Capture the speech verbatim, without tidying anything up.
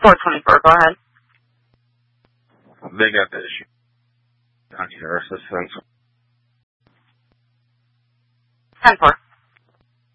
four twenty-four, go ahead. They got the issue. I need our assistance. ten four.